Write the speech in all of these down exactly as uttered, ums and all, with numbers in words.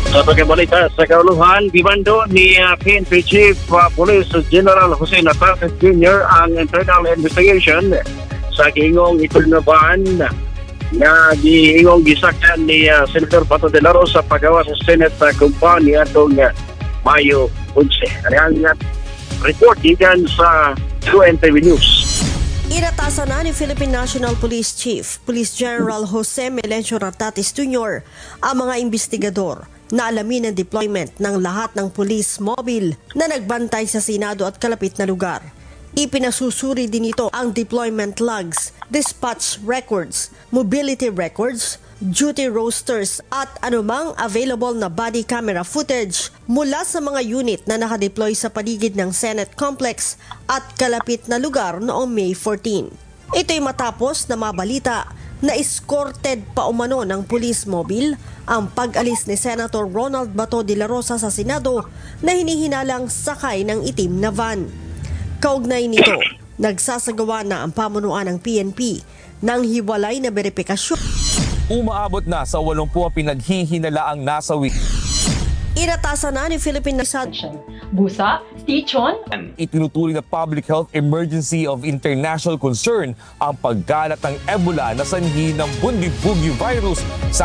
Sa pagkabalita sa kauluhan, gibando ni uh, P N P Chief uh, Police General Jose Natates Junior ang internal investigation sa giingong iturnaban na giingong gisakyan ni uh, Senator Bato de la Rosa sa paggawa sa Senate uh, Company atong uh, Mayo eleven. Ang uh, report gikan sa U N T V News. Inatasan na ni Philippine National Police Chief, Police General Jose Melencio Natates Junior ang mga investigador na alamin ang deployment ng lahat ng police mobile na nagbantay sa Senado at kalapit na lugar. Ipinasusuri din ito ang deployment logs, dispatch records, mobility records, duty rosters at anumang available na body camera footage mula sa mga unit na nakadeploy sa paligid ng Senate Complex at kalapit na lugar noong May fourteenth. Ito'y matapos na mabalita na escorted pa umano ng police mobile ang pag-alis ni Senator Ronald Bato de la Rosa sa Senado na hinihinalang sakay ng itim na van. Kaugnay nito, nagsasagawa na ang pamunuan ng P N P ng hiwalay na beripikasyon. Umaabot na sa walongpu ang pinaghihinalaang nasawi. Inatasan na ni Philippine Busa, Stichon. Itinuturing na public health emergency of international concern ang paggalat ng Ebola na sanhi ng Bundibugyo virus sa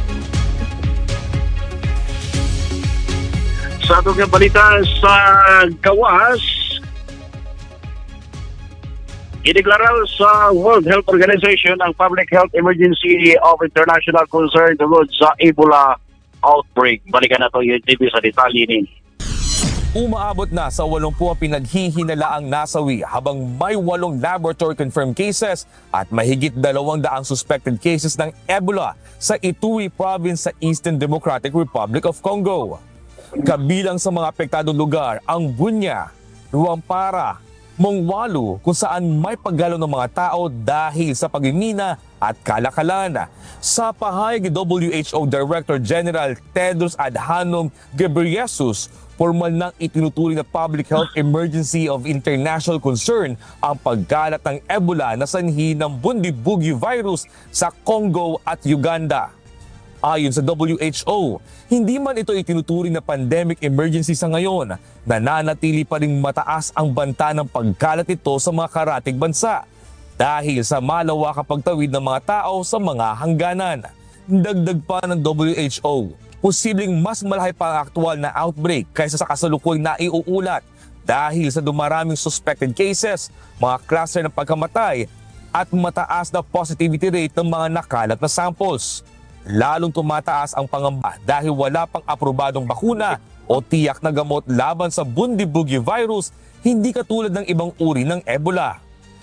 Sa atong balita sa gawas, ideklara sa World Health Organization ang public health emergency of international concern tungkol sa Ebola outbreak. Balikan na ito yung T V sa detalye ni. Umaabot na sa walongpu ang pinaghihinalaang nasawi habang may walong laboratory confirmed cases at mahigit dalawang daang suspected cases ng Ebola sa Ituri province sa Eastern Democratic Republic of Congo. Kabilang sa mga apektadong lugar ang Bunia, Ruampara, Mongwalu kung saan may paggalaw ng mga tao dahil sa pagmimina at kalakalan. Sa pahayag ni W H O Director General Tedros Adhanom Ghebreyesus, formal nang itinuturing na public health emergency of international concern ang pagkalat ng Ebola na sanhi ng Bundibugyo virus sa Congo at Uganda. Ayon sa W H O, hindi man ito itinuturing na pandemic emergency sa ngayon, nananatili pa ring mataas ang banta ng pagkalat ito sa mga karatig bansa dahil sa malawakang pagtawid ng mga tao sa mga hangganan. Dagdag pa ng W H O, posibleng mas malaki pa ang aktual na outbreak kaysa sa kasalukuyang naiuulat dahil sa dumaraming suspected cases, mga cluster ng pagkamatay at mataas na positivity rate ng mga nakalat na samples. Lalong tumataas ang pangamba dahil wala pang aprobadong bakuna o tiyak na gamot laban sa Bundibugyo virus, hindi katulad ng ibang uri ng Ebola.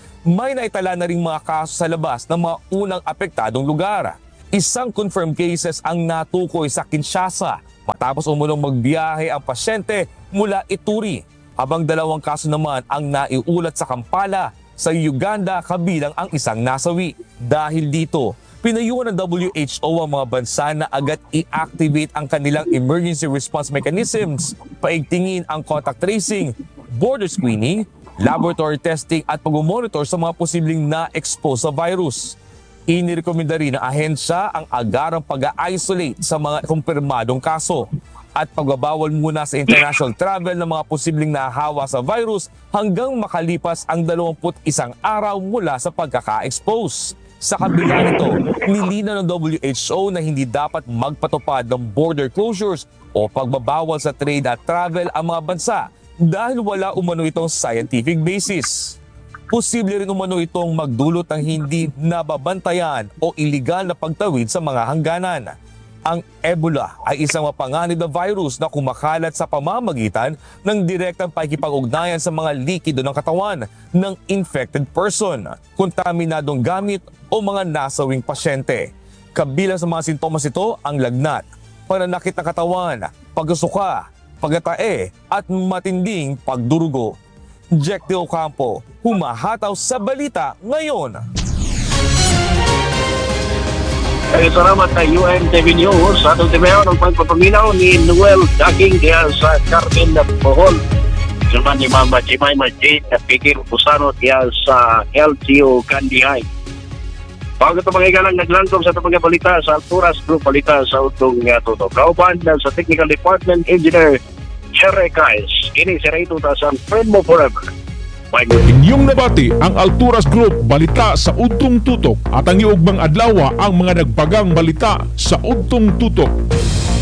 May naitala na ring mga kaso sa labas ng mga unang apektadong lugar. Isang confirmed cases ang natukoy sa Kinshasa matapos umunong magbiyahe ang pasyente mula Ituri, habang dalawang kaso naman ang naiulat sa Kampala sa Uganda kabilang ang isang nasawi. Dahil dito, pinayuhan ng W H O ang mga bansa na agad i-activate ang kanilang emergency response mechanisms, paigtingin ang contact tracing, border screening, laboratory testing at pag-monitor sa mga posibleng na-expose sa virus. Inirekomenda rin ng ahensya ang agarang pag-isolate sa mga kumpirmadong kaso at pagbabawal muna sa international travel ng mga posibleng nahawa sa virus hanggang makalipas ang dalawampu't isang araw mula sa pagkaka-expose. Sa kabila nito, nilinaw ng W H O na hindi dapat magpatupad ng border closures o pagbabawal sa trade at travel ang mga bansa dahil wala umano itong scientific basis. Posible rin umano itong magdulot ng hindi nababantayan o iligal na pagtawid sa mga hangganan. Ang Ebola ay isang mapanganib na virus na kumakalat sa pamamagitan ng direktang pakikipag-ugnayan sa mga likido ng katawan ng infected person, kontaminadong gamit o mga nasawing pasyente. Kabilang sa mga sintomas ito ang lagnat, pananakit ng katawan, pagsusuka, pagatae at matinding pagdurugo. Jack De Ocampo, humahataw sa balita ngayon. Ay, salamat kay U N T V News. Sa atong tibayaw ng pagpapaminaw ni Noel Daking diya sa Carmen na Bohol. Suman ni Mama Jemima Jane na Pikir Pusano diya sa L T O Kandihay. Bago ito mga igalang naglangkom sa ito mga balita sa Alturas Group Balita sa Utong uh, Tutok. Kauban na sa Technical Department Engineer Sherry Kais. Kini si Ray Tuta sa Friend Mo Forever. Bye. Inyong nabati ang Alturas Group Balita sa Udtong Tutok at ang iugmang adlaw ang mga nagpagang balita sa Udtong Tutok.